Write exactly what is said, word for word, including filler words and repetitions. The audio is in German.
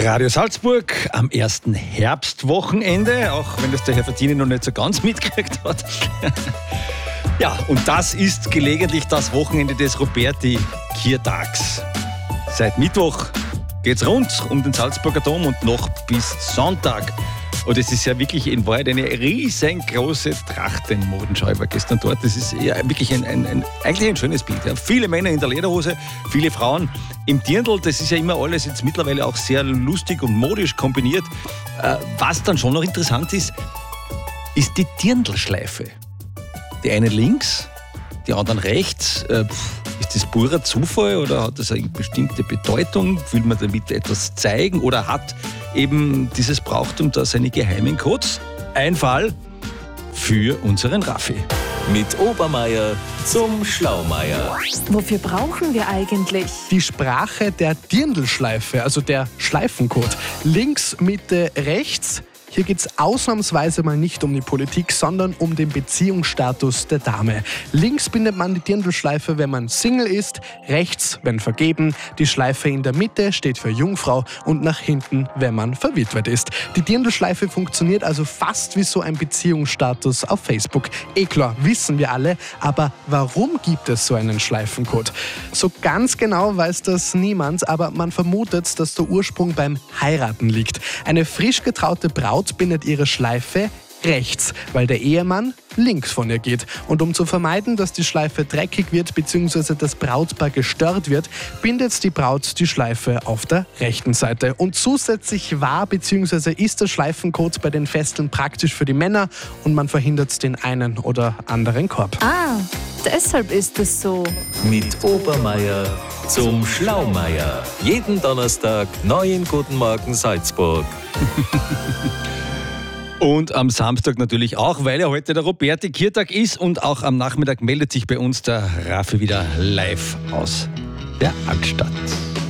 Radio Salzburg am ersten Herbstwochenende, auch wenn das der Herr Vertini noch nicht so ganz mitgekriegt hat. Ja, und das ist gelegentlich das Wochenende des Roberti-Kirtags. Seit Mittwoch geht's rund um den Salzburger Dom und noch bis Sonntag. Und es ist ja wirklich in Wahrheit eine riesengroße Trachtenmodenschau. Ich war gestern dort. Das ist ja wirklich ein, ein, ein, eigentlich ein schönes Bild. Ja. Viele Männer in der Lederhose, viele Frauen im Dirndl. Das ist ja immer alles jetzt mittlerweile auch sehr lustig und modisch kombiniert. Äh, was dann schon noch interessant ist, ist die Dirndlschleife. Die eine links, die anderen rechts. Äh, ist das purer Zufall oder hat das eine bestimmte Bedeutung? Will man damit etwas zeigen oder hat eben dieses Brauchtum da seine geheimen Codes? Ein Fall für unseren Raffi. Mit Obermeier zum Schlaumeier. Wofür brauchen wir eigentlich? Die Sprache der Dirndlschleife, also der Schleifencode. Links, Mitte, rechts. Hier geht es ausnahmsweise mal nicht um die Politik, sondern um den Beziehungsstatus der Dame. Links bindet man die Dirndlschleife, wenn man Single ist, rechts, wenn vergeben. Die Schleife in der Mitte steht für Jungfrau und nach hinten, wenn man verwitwet ist. Die Dirndlschleife funktioniert also fast wie so ein Beziehungsstatus auf Facebook. Eh klar, wissen wir alle, aber warum gibt es so einen Schleifencode? So ganz genau weiß das niemand, aber man vermutet, dass der Ursprung beim Heiraten liegt. Eine frisch getraute Braut bindet ihre Schleife rechts, weil der Ehemann links von ihr geht. Und um zu vermeiden, dass die Schleife dreckig wird bzw. das Brautpaar gestört wird, bindet die Braut die Schleife auf der rechten Seite. Und zusätzlich war bzw. ist der Schleifencode bei den Festeln praktisch für die Männer und man verhindert den einen oder anderen Korb. Ah, deshalb ist es so. Mit Obermeier zum Schlaumeier. Jeden Donnerstag neu in Guten Morgen Salzburg. Und am Samstag natürlich auch, weil ja heute der Roberti-Kirtag ist und auch am Nachmittag meldet sich bei uns der Raffi wieder live aus der Altstadt.